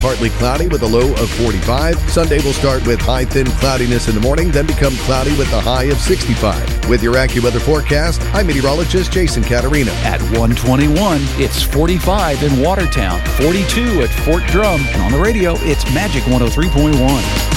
Partly cloudy with a low of 45. Sunday will start with high thin cloudiness in the morning, then become cloudy with a high of 65. With your AccuWeather forecast, I'm meteorologist Jason Caterina. At 121, it's 45 in Watertown, 42 at Fort Drum, and on the radio, it's Magic 103.1.